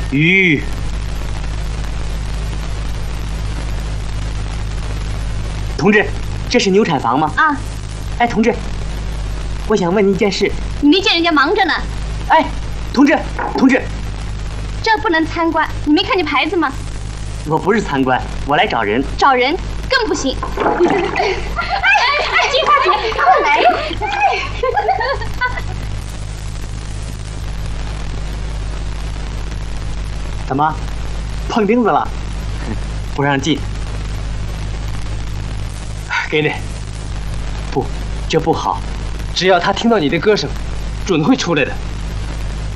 鱼。同志，这是牛产房吗？ 啊。 哎，同志，我想问您一件事。 你没见人家忙着呢？ 哎，同志， 这不能参观，你没看见牌子吗？ 我不是参观，我来找人。 找人更不行。金花姐，快来！ 怎么，碰钉子了？不让进。 给你。不，这不好。只要他听到你的歌声，准会出来的。